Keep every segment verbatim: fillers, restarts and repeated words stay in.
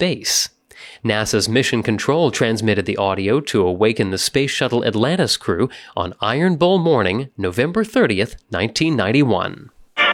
space. NASA's Mission Control transmitted the audio to awaken the Space Shuttle Atlantis crew on Iron Bowl morning, November thirtieth, nineteen ninety-one.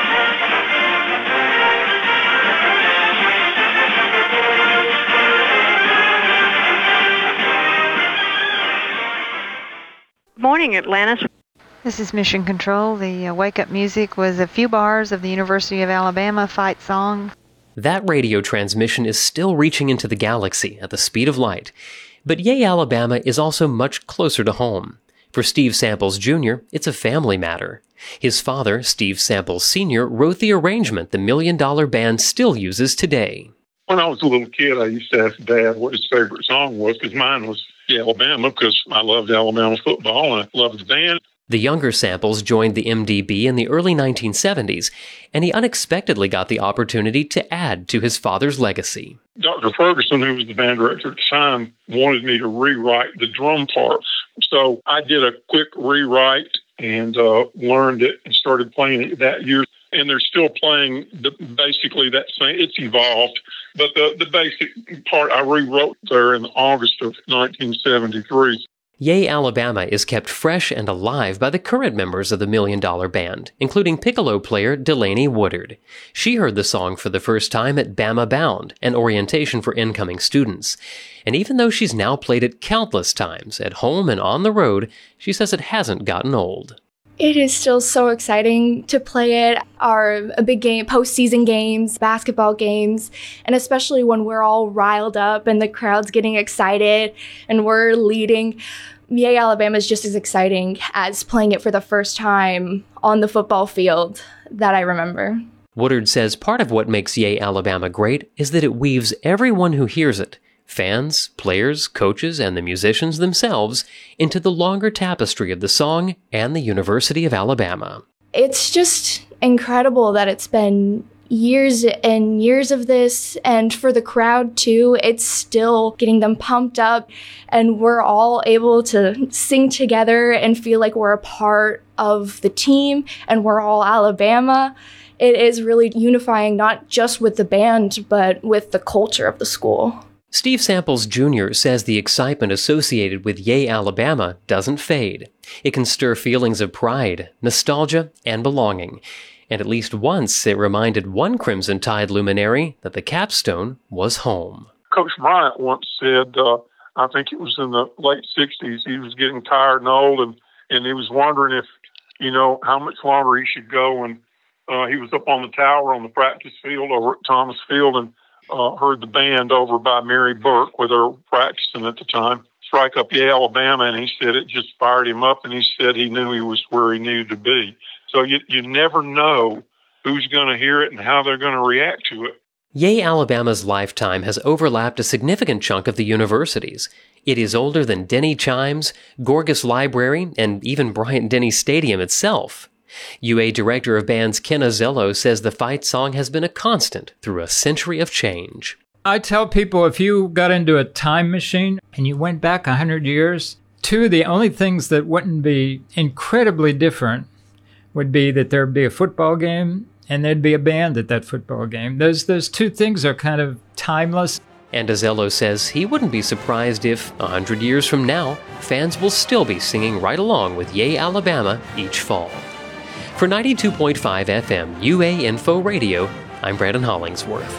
Morning, Atlantis. This is Mission Control. The uh, wake-up music was a few bars of the University of Alabama fight song. That radio transmission is still reaching into the galaxy at the speed of light. But Yea, Alabama is also much closer to home. For Steve Samples Junior, it's a family matter. His father, Steve Samples Senior, wrote the arrangement the Million Dollar Band still uses today. When I was a little kid, I used to ask Dad what his favorite song was, because mine was Yea, Alabama, because I loved Alabama football and I loved the band. The younger Samples joined the M D B in the early nineteen seventies, and he unexpectedly got the opportunity to add to his father's legacy. Doctor Ferguson, who was the band director at the time, wanted me to rewrite the drum parts. So I did a quick rewrite and uh, learned it and started playing it that year. And they're still playing the, basically that same, it's evolved. But the, the basic part I rewrote there in August of nineteen seventy-three. Yea, Alabama is kept fresh and alive by the current members of the Million Dollar Band, including piccolo player Delaney Woodard. She heard the song for the first time at Bama Bound, an orientation for incoming students. And even though she's now played it countless times, at home and on the road, she says it hasn't gotten old. It is still so exciting to play it. Our a big game, postseason games, basketball games, and especially when we're all riled up and the crowd's getting excited and we're leading. Yea, Alabama is just as exciting as playing it for the first time on the football field that I remember. Woodard says part of what makes Yea, Alabama great is that it weaves everyone who hears it, fans, players, coaches, and the musicians themselves, into the longer tapestry of the song and the University of Alabama. It's just incredible that it's been years and years of this, and for the crowd too, it's still getting them pumped up, and we're all able to sing together and feel like we're a part of the team, and we're all Alabama. It is really unifying, not just with the band, but with the culture of the school. Steve Samples Junior says the excitement associated with Yea, Alabama doesn't fade. It can stir feelings of pride, nostalgia, and belonging. And at least once it reminded one Crimson Tide luminary that the capstone was home. Coach Bryant once said, uh, I think it was in the late sixties, he was getting tired and old, and, and he was wondering if, you know, how much longer he should go. And uh, he was up on the tower on the practice field over at Thomas Field, and Uh, heard the band over by Mary Burke, where they were practicing at the time, strike up Yea, Alabama, and he said it just fired him up, and he said he knew he was where he needed to be. So you, you never know who's going to hear it and how they're going to react to it. Yea, Alabama's lifetime has overlapped a significant chunk of the university's. It is older than Denny Chimes, Gorgas Library, and even Bryant-Denny Stadium itself. U A Director of Bands Ken Azello says the fight song has been a constant through a century of change. I tell people if you got into a time machine and you went back one hundred years, two of the only things that wouldn't be incredibly different would be that there'd be a football game and there'd be a band at that football game. Those, those two things are kind of timeless. And Azello says he wouldn't be surprised if, one hundred years from now, fans will still be singing right along with Yea, Alabama each fall. For ninety-two point five F M U A Info Radio, I'm Brandon Hollingsworth.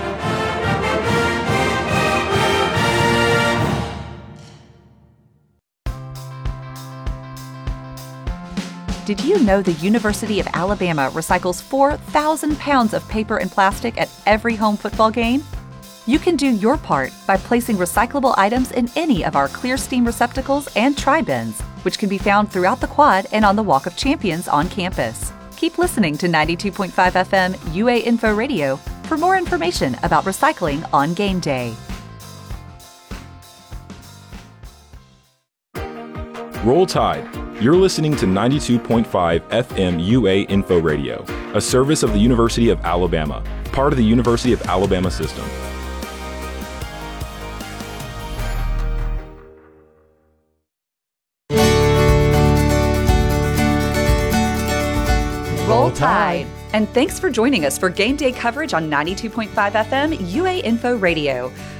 Did you know the University of Alabama recycles four thousand pounds of paper and plastic at every home football game? You can do your part by placing recyclable items in any of our clear steam receptacles and tri-bins, which can be found throughout the quad and on the Walk of Champions on campus. Keep listening to ninety-two point five F M U A Info Radio for more information about recycling on game day. Roll Tide. You're listening to ninety-two point five F M U A Info Radio, a service of the University of Alabama, part of the University of Alabama system. Roll Tide. And thanks for joining us for game day coverage on ninety-two point five F M U A Info Radio.